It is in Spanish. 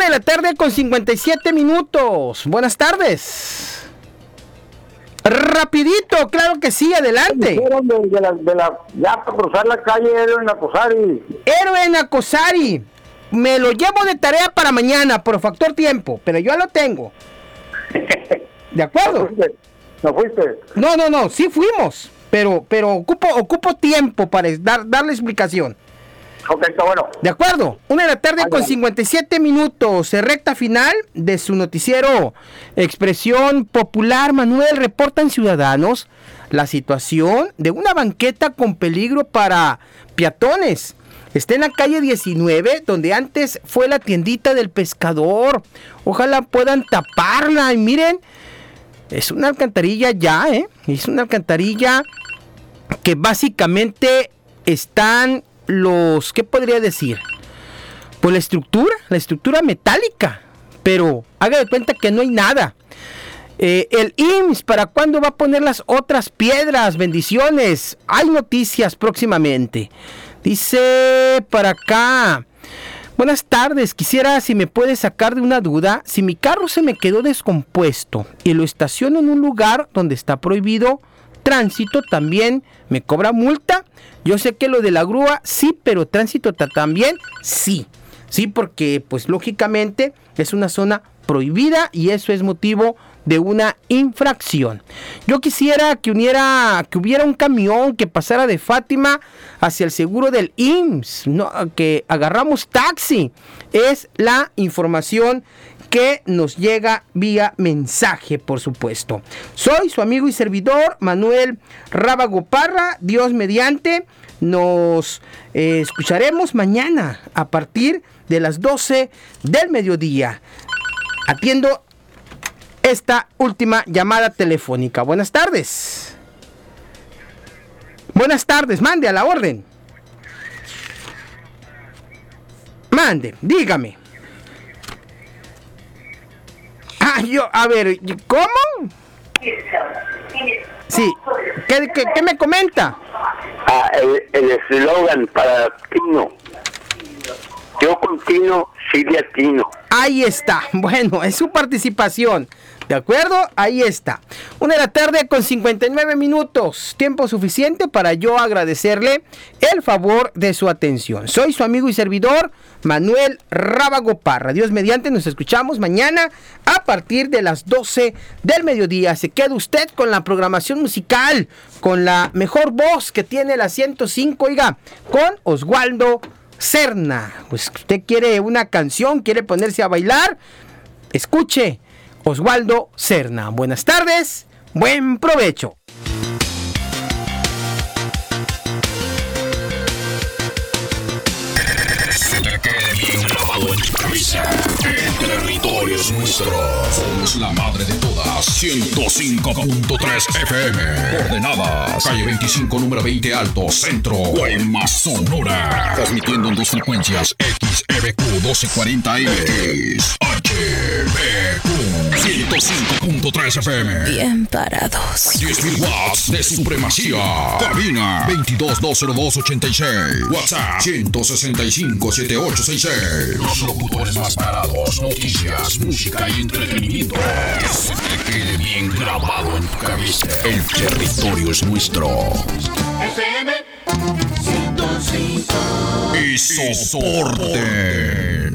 1:57 p.m. Buenas tardes. Rapidito, claro que sí, adelante. Ya para cruzar la calle Héroe Nacosari. Héroe Nacosari. Me lo llevo de tarea para mañana por factor tiempo, pero yo lo tengo. ¿De acuerdo? ¿No fuiste? No, sí fuimos, pero ocupo tiempo para darle explicación. Ok, está bueno. De acuerdo, 1:57 p.m, recta final de su noticiero Expresión Popular. Manuel, reportan ciudadanos la situación de una banqueta con peligro para peatones. Está en la calle 19, donde antes fue la tiendita del pescador. Ojalá puedan taparla. Y miren, es una alcantarilla ya, es una alcantarilla que básicamente están los, ¿qué podría decir? Pues la estructura metálica, pero haga de cuenta que no hay nada. El IMSS, ¿para cuándo va a poner las otras piedras? Bendiciones, hay noticias próximamente. Dice para acá: buenas tardes, quisiera si me puede sacar de una duda. Si mi carro se me quedó descompuesto y lo estaciono en un lugar donde está prohibido tránsito, ¿también me cobra multa? Yo sé que lo de la grúa sí, pero tránsito también sí, porque pues lógicamente es una zona prohibida y eso es motivo de una infracción. Yo quisiera que hubiera un camión que pasara de Fátima hacia el seguro del IMSS, no, que agarramos taxi. Es la información que nos llega vía mensaje, por supuesto. Soy su amigo y servidor Manuel Rábago Parra. Dios mediante, nos escucharemos mañana a partir de las 12 del mediodía. Atiendo esta última llamada telefónica. Buenas tardes. Buenas tardes, mande a la orden. Mande, dígame. A ver, ¿cómo? Sí, ¿qué me comenta? El eslogan para Tino. Yo con Tino, Silvia Tino. Ahí está, bueno, es su participación. ¿De acuerdo? Ahí está. 1:59 p.m. Tiempo suficiente para yo agradecerle el favor de su atención. Soy su amigo y servidor Manuel Rábago Parra. Dios mediante, nos escuchamos mañana a partir de las 12 del mediodía. Se queda usted con la programación musical, con la mejor voz que tiene la 105, oiga, con Oswaldo Serna. Pues usted quiere una canción, quiere ponerse a bailar, escuche Oswaldo Serna. Buenas tardes, buen provecho. Se te quede bien grabado en tu cabeza. El territorio es nuestro. Somos la madre de todas. 105.3 FM. Coordenadas: calle 25, número 20 Alto, Centro, Guaymas, Sonora. Transmitiendo en dos frecuencias: XEBQ 1240M, HBQ 105.3 FM. Bien parados. 10.000 watts de supremacía. Cabina 22-202-86. WhatsApp 165-7866. Los locutores más parados. Noticias, música y entretenimiento. Que se te quede bien grabado en tu cabeza. El territorio es nuestro. FM 105. Y soporte.